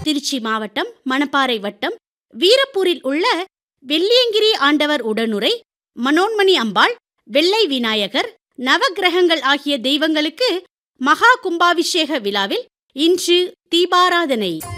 திருச்சி மாவட்டம் மணப்பாறை வட்டம் வீரப்பூரில் உள்ள வெள்ளியங்கிரி ஆண்டவர் உடனுரை, மனோன்மணி அம்பாள், வெள்ளை விநாயகர், நவக்கிரகங்கள் ஆகிய தெய்வங்களுக்கு மகா கும்பாபிஷேக விழாவில் இன்று தீபாராதனை.